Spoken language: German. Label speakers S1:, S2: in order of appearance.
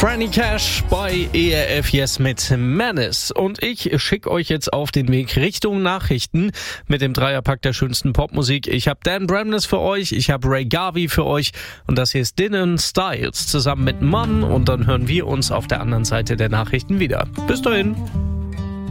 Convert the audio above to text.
S1: Franny Cash bei ERF Yes mit Menace. Und ich schicke euch jetzt auf den Weg Richtung Nachrichten mit dem Dreierpack der schönsten Popmusik. Ich habe Dan Bramness für euch, ich habe Ray Garvey für euch und das hier ist Dylan Styles zusammen mit Mann und dann hören wir uns auf der anderen Seite der Nachrichten wieder. Bis dahin.